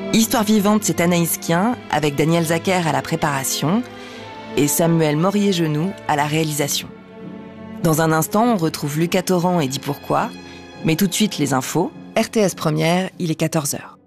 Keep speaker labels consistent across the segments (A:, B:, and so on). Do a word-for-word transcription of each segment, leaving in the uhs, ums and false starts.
A: Histoire vivante, c'est Anaïs Kien, avec Daniel Zacher à la préparation et Samuel Morier-Genoux à la réalisation. Dans un instant, on retrouve Lucas Torrent et Dis Pourquoi, mais tout de suite les infos. R T S Première, il est quatorze heures.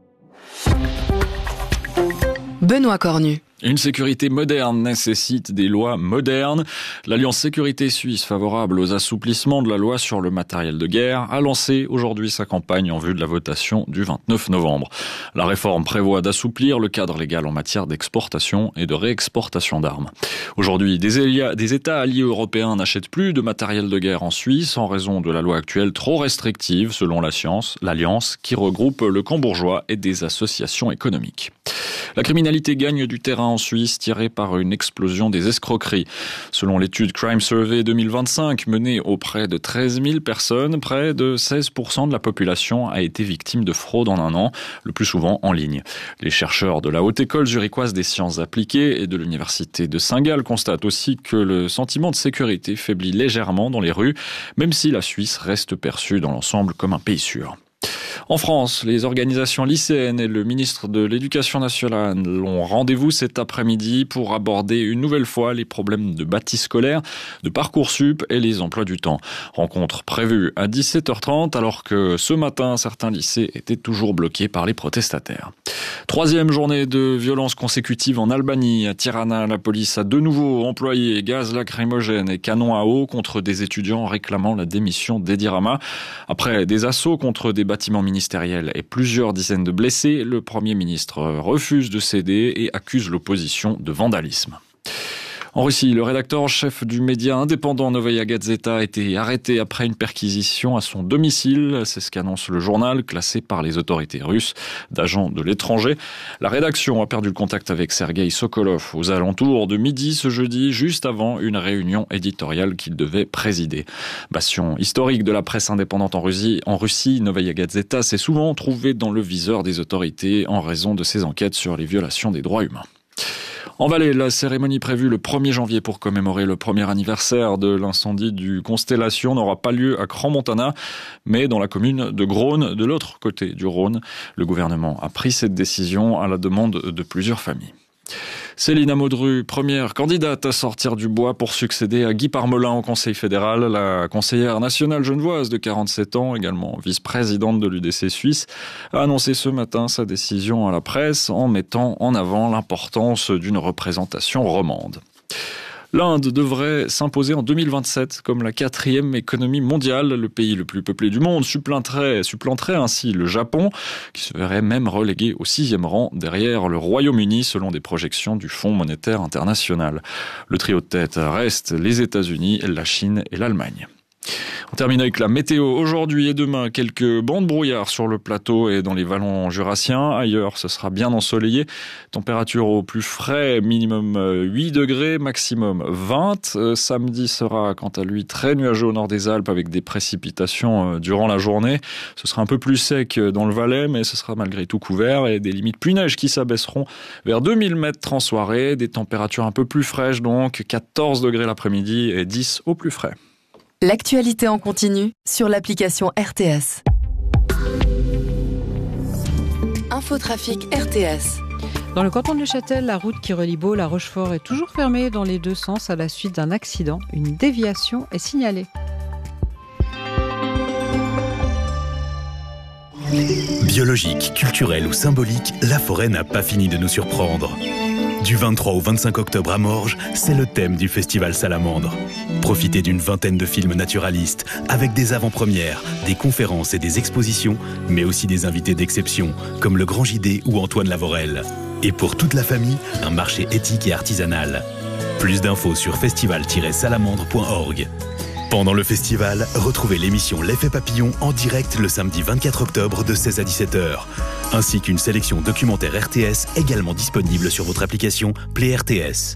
A: Benoît Cornu.
B: Une sécurité moderne nécessite des lois modernes. L'Alliance Sécurité Suisse, favorable aux assouplissements de la loi sur le matériel de guerre, a lancé aujourd'hui sa campagne en vue de la votation du vingt-neuf novembre. La réforme prévoit d'assouplir le cadre légal en matière d'exportation et de réexportation d'armes. Aujourd'hui, des, des États alliés européens n'achètent plus de matériel de guerre en Suisse en raison de la loi actuelle trop restrictive, selon la science, l'Alliance, qui regroupe le camp bourgeois et des associations économiques. La criminalité gagne du terrain en Suisse, tirée par une explosion des escroqueries. Selon l'étude Crime Survey deux mille vingt-cinq, menée auprès de treize mille personnes, près de seize pour cent de la population a été victime de fraude en un an, le plus souvent en ligne. Les chercheurs de la Haute École zurichoise des sciences appliquées et de l'Université de Saint-Gall constatent aussi que le sentiment de sécurité faiblit légèrement dans les rues, même si la Suisse reste perçue dans l'ensemble comme un pays sûr. En France, les organisations lycéennes et le ministre de l'Éducation nationale ont rendez-vous cet après-midi pour aborder une nouvelle fois les problèmes de bâti scolaire, de Parcoursup et les emplois du temps. Rencontre prévue à dix-sept heures trente alors que ce matin, certains lycées étaient toujours bloqués par les protestataires. Troisième journée de violence consécutive en Albanie. À Tirana, la police a de nouveau employé gaz lacrymogène et canon à eau contre des étudiants réclamant la démission d'Edi Rama. Après des assauts contre des bâtiments ministériels et plusieurs dizaines de blessés, le Premier ministre refuse de céder et accuse l'opposition de vandalisme. En Russie, le rédacteur en chef du média indépendant Novaya Gazeta a été arrêté après une perquisition à son domicile. C'est ce qu'annonce le journal, classé par les autorités russes d'agents de l'étranger. La rédaction a perdu le contact avec Sergueï Sokolov aux alentours de midi ce jeudi, juste avant une réunion éditoriale qu'il devait présider. Bastion historique de la presse indépendante en Russie, en Russie, Novaya Gazeta s'est souvent trouvé dans le viseur des autorités en raison de ses enquêtes sur les violations des droits humains. En Valais, la cérémonie prévue le premier janvier pour commémorer le premier anniversaire de l'incendie du Constellation n'aura pas lieu à Crans-Montana, mais dans la commune de Grones, de l'autre côté du Rhône. Le gouvernement a pris cette décision à la demande de plusieurs familles. Céline Amodru, première candidate à sortir du bois pour succéder à Guy Parmelin au Conseil fédéral. La conseillère nationale genevoise de quarante-sept ans, également vice-présidente de l'U D C Suisse, a annoncé ce matin sa décision à la presse en mettant en avant l'importance d'une représentation romande. L'Inde devrait s'imposer en deux mille vingt-sept comme la quatrième économie mondiale. Le pays le plus peuplé du monde supplanterait, supplanterait ainsi le Japon, qui se verrait même relégué au sixième rang derrière le Royaume-Uni selon des projections du Fonds monétaire international. Le trio de tête reste les États-Unis, la Chine et l'Allemagne. On termine avec la météo. Aujourd'hui et demain, quelques bancs de brouillard sur le plateau et dans les vallons jurassiens. Ailleurs, ce sera bien ensoleillé. Température au plus frais, minimum huit degrés, maximum vingt. Euh, samedi sera, quant à lui, très nuageux au nord des Alpes avec des précipitations euh, durant la journée. Ce sera un peu plus sec dans le Valais, mais ce sera malgré tout couvert et des limites pluie-neige qui s'abaisseront vers deux mille mètres en soirée. Des températures un peu plus fraîches, donc quatorze degrés l'après-midi et dix au plus frais.
C: L'actualité en continu sur l'application R T S. Infotrafic R T S.
D: Dans le canton de Neuchâtel, la route qui relie Baule à Rochefort est toujours fermée dans les deux sens à la suite d'un accident. Une déviation est signalée.
E: Biologique, culturelle ou symbolique, la forêt n'a pas fini de nous surprendre. Du vingt-trois au vingt-cinq octobre à Morges, c'est le thème du festival Salamandre. Profitez d'une vingtaine de films naturalistes, avec des avant-premières, des conférences et des expositions, mais aussi des invités d'exception, comme le Grand J D ou Antoine Lavorel. Et pour toute la famille, un marché éthique et artisanal. Plus d'infos sur festival tiret salamandre point org. Pendant le festival, retrouvez l'émission L'Effet Papillon en direct le samedi vingt-quatre octobre de seize à dix-sept heures, ainsi qu'une sélection documentaire R T S également disponible sur votre application Play R T S.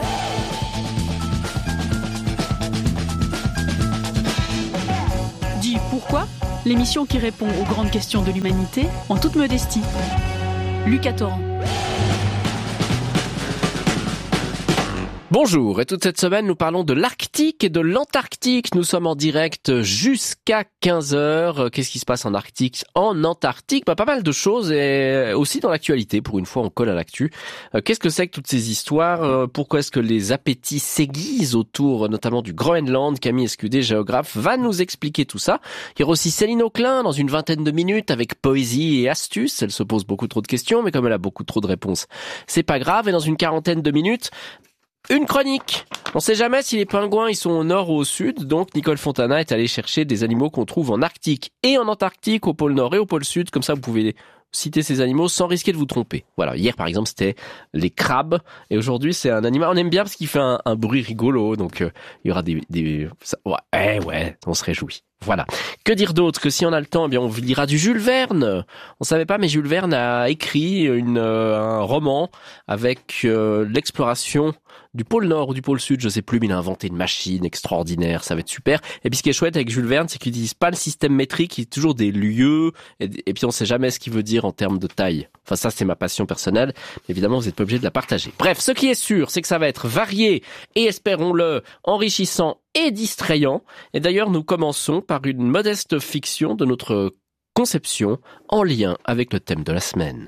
F: Dis pourquoi ? L'émission qui répond aux grandes questions de l'humanité en toute modestie. Lucas Torrent.
G: Bonjour, et toute cette semaine nous parlons de l'Arctique et de l'Antarctique. Nous sommes en direct jusqu'à quinze heures. Qu'est-ce qui se passe en Arctique, en Antarctique? Bah, pas mal de choses et aussi dans l'actualité. Pour une fois, on colle à l'actu. Qu'est-ce que c'est que toutes ces histoires? Pourquoi est-ce que les appétits s'aiguisent autour notamment du Groenland? Camille Escudé, géographe, va nous expliquer tout ça. Il y aura aussi Céline Auclin dans une vingtaine de minutes avec poésie et astuces. Elle se pose beaucoup trop de questions, mais comme elle a beaucoup trop de réponses, c'est pas grave. Et dans une quarantaine de minutes, une chronique. On sait jamais si les pingouins ils sont au nord ou au sud, donc Nicole Fontana est allée chercher des animaux qu'on trouve en Arctique et en Antarctique, au pôle nord et au pôle sud, comme ça vous pouvez citer ces animaux sans risquer de vous tromper. Voilà, hier par exemple c'était les crabes, et aujourd'hui c'est un animal, on aime bien parce qu'il fait un, un bruit rigolo, donc euh, il y aura des... des ça, ouais, ouais, on se réjouit. Voilà. Que dire d'autre? Que si on a le temps, eh bien on lira du Jules Verne. On savait pas, mais Jules Verne a écrit une, euh, un roman avec euh, l'exploration du pôle Nord ou du pôle Sud, je sais plus, mais il a inventé une machine extraordinaire, ça va être super. Et puis ce qui est chouette avec Jules Verne, c'est qu'il n'utilise pas le système métrique, il y a toujours des lieux, et, et puis on sait jamais ce qu'il veut dire en termes de taille. Enfin ça c'est ma passion personnelle, mais évidemment vous n'êtes pas obligé de la partager. Bref, ce qui est sûr, c'est que ça va être varié et, espérons-le, enrichissant et distrayant. Et d'ailleurs, nous commençons par une modeste fiction de notre conception en lien avec le thème de la semaine.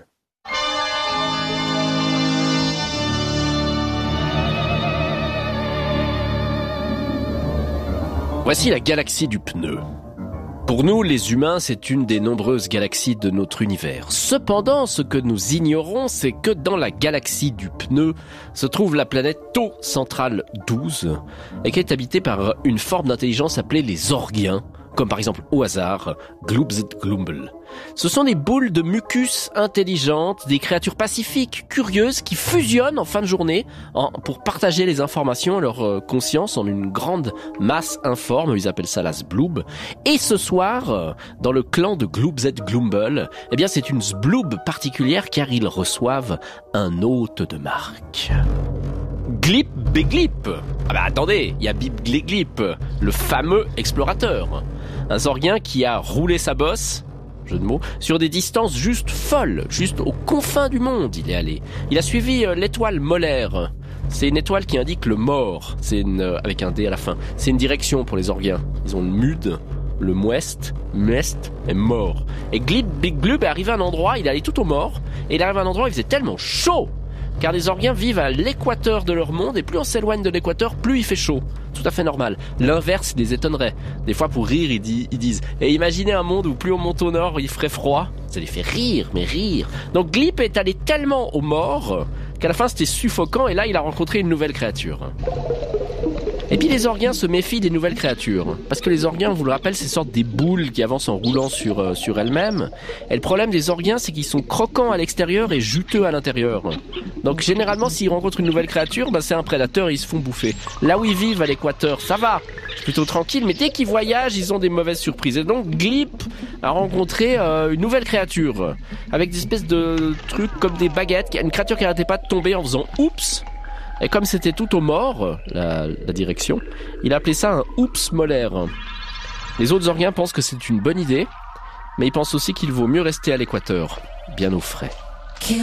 G: Voici la galaxie du pneu. Pour nous, les humains, c'est une des nombreuses galaxies de notre univers. Cependant, ce que nous ignorons, c'est que dans la galaxie du pneu se trouve la planète Tau Centrale douze, et qui est habitée par une forme d'intelligence appelée les Orgiens, comme par exemple au hasard, Glubzet-Glumble. Ce sont des boules de mucus intelligentes, des créatures pacifiques, curieuses, qui fusionnent en fin de journée en, pour partager les informations et leur euh, conscience en une grande masse informe, ils appellent ça la Sbloob. Et ce soir, euh, dans le clan de Glubzet-Glumble, eh bien c'est une Sbloob particulière car ils reçoivent un hôte de marque. Glip Beglip. Ah bah attendez, il y a Bip Gleglip, le fameux explorateur. Un Zorgien qui a roulé sa bosse, jeu de mots, sur des distances juste folles, juste aux confins du monde il est allé. Il a suivi euh, l'étoile molaire. C'est une étoile qui indique le mort, c'est une, euh, avec un D à la fin. C'est une direction pour les Zorgiens. Ils ont le Mud, le Mouest, Mest et mort. Et Glip Beglip est arrivé à un endroit, il est allé tout au mort, et il arrive à un endroit où il faisait tellement chaud, car les Orgiens vivent à l'équateur de leur monde, et plus on s'éloigne de l'équateur, plus il fait chaud. Tout à fait normal. L'inverse les étonnerait. Des fois, pour rire, ils, dit, ils disent « Et imaginez un monde où plus on monte au nord, il ferait froid ». Ça les fait rire, mais rire. Donc Glip est allé tellement au mort qu'à la fin, c'était suffocant, et là, il a rencontré une nouvelle créature. Et puis les Orgiens se méfient des nouvelles créatures, parce que les Orgiens, on vous le rappelle, c'est sorte des boules qui avancent en roulant sur, euh, sur elles-mêmes. Et le problème des Orgiens, c'est qu'ils sont croquants à l'extérieur et juteux à l'intérieur. Donc généralement, s'ils rencontrent une nouvelle créature, bah, c'est un prédateur et ils se font bouffer. Là où ils vivent à l'équateur, ça va, c'est plutôt tranquille, mais dès qu'ils voyagent, ils ont des mauvaises surprises. Et donc Glip a rencontré euh, une nouvelle créature, avec des espèces de trucs comme des baguettes, une créature qui n'arrêtait pas de tomber en faisant « oups ». Et comme c'était tout au mort, la, la direction, il a appelé ça un oups molaire. Les autres Orgiens pensent que c'est une bonne idée, mais ils pensent aussi qu'il vaut mieux rester à l'équateur, bien au frais.